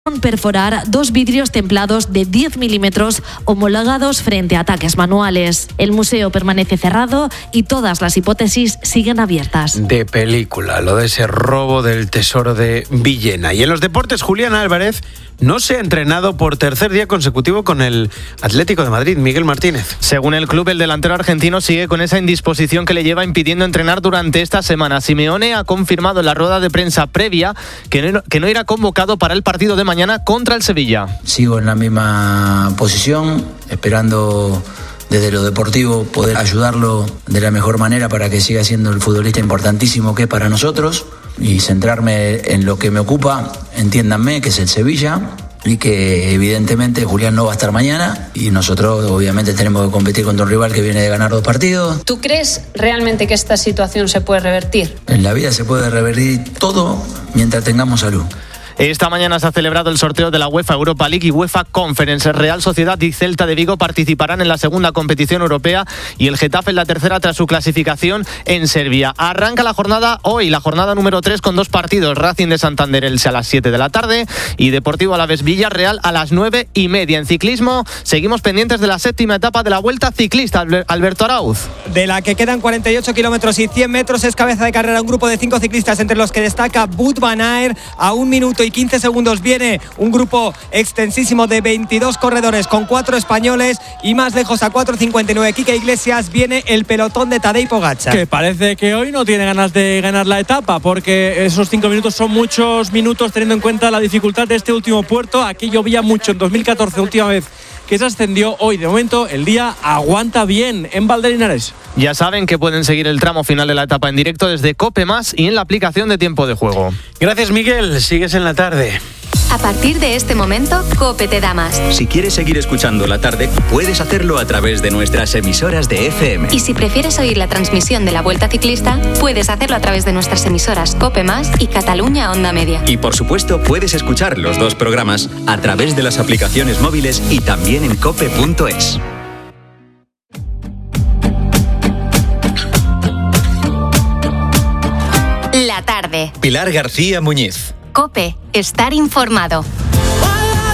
perforar 2 vidrios templados de 10 milímetros homologados frente a ataques manuales. El museo permanece cerrado y todas las hipótesis siguen abiertas. De película, lo de ese robo del tesoro de Villena. Y en los deportes, Julián Álvarez no se ha entrenado por tercer día consecutivo con el Atlético de Madrid. Miguel Martínez. Según el club, el delantero argentino sigue con esa indisposición que le lleva impidiendo entrenar durante esta semana. Simeone ha confirmado en la rueda de prensa previa que no irá convocado para el partido de mañana contra el Sevilla. Sigo en la misma posición, esperando desde lo deportivo poder ayudarlo de la mejor manera para que siga siendo el futbolista importantísimo que es para nosotros y centrarme en lo que me ocupa, entiéndanme, que es el Sevilla, y que evidentemente Julián no va a estar mañana y nosotros obviamente tenemos que competir contra un rival que viene de ganar 2 partidos. ¿Tú crees realmente que esta situación se puede revertir? En la vida se puede revertir todo mientras tengamos salud. Esta mañana se ha celebrado el sorteo de la UEFA Europa League y UEFA Conference. Real Sociedad y Celta de Vigo participarán en la segunda competición europea y el Getafe en la tercera tras su clasificación en Serbia. Arranca la jornada hoy, la jornada número 3 con 2 partidos. Racing de Santander Elche a las 7 de la tarde y Deportivo Alavés Villarreal a las 9:30. En ciclismo seguimos pendientes de la 7ª etapa de la Vuelta Ciclista. Alberto Arauz. De la que quedan 48 kilómetros y 100 metros es cabeza de carrera un grupo de 5 ciclistas, entre los que destaca Wout van Aert. A 1 minuto y 15 segundos viene un grupo extensísimo de 22 corredores con 4 españoles y más lejos a 4:59 Quique Iglesias viene el pelotón de Tadej Pogačar. Que parece que hoy no tiene ganas de ganar la etapa porque esos 5 minutos son muchos minutos teniendo en cuenta la dificultad de este último puerto. Aquí llovía mucho en 2014, última vez que se ascendió. Hoy de momento el día aguanta bien en Valdelinares. Ya saben que pueden seguir el tramo final de la etapa en directo desde COPE+ y en la aplicación de Tiempo de Juego. Gracias, Miguel. Sigues en la tarde. A partir de este momento, COPE te da más. Si quieres seguir escuchando la tarde, puedes hacerlo a través de nuestras emisoras de FM. Y si prefieres oír la transmisión de la Vuelta Ciclista, puedes hacerlo a través de nuestras emisoras COPE+ y Cataluña Onda Media. Y por supuesto, puedes escuchar los 2 programas a través de las aplicaciones móviles y también en cope.es. La tarde. Pilar García Muñiz. COPE. Estar informado.